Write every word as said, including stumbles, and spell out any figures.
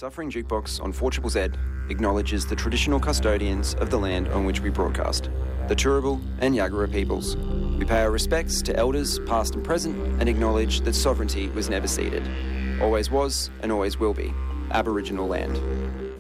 Suffering Jukebox on four Z Z acknowledges the traditional custodians of the land on which we broadcast, the Turrbal and Yagara peoples. We pay our respects to elders past and present and acknowledge that sovereignty was never ceded, always was and always will be Aboriginal land.